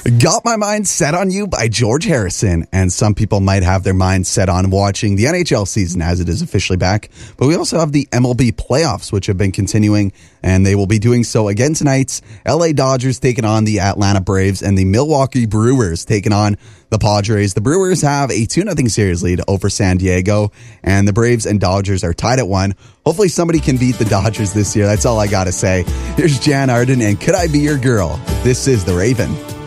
Got My Mind Set on You by George Harrison. And some people might have their minds set on watching the NHL season as it is officially back. But we also have the MLB playoffs, which have been continuing, and they will be doing so again tonight. LA Dodgers taking on the Atlanta Braves, and the Milwaukee Brewers taking on the Padres. The Brewers have a 2-0 series lead over San Diego, and the Braves and Dodgers are tied at 1. Hopefully somebody can beat the Dodgers this year. That's all I got to say. Here's Jan Arden and Could I Be Your Girl? This is The Raven.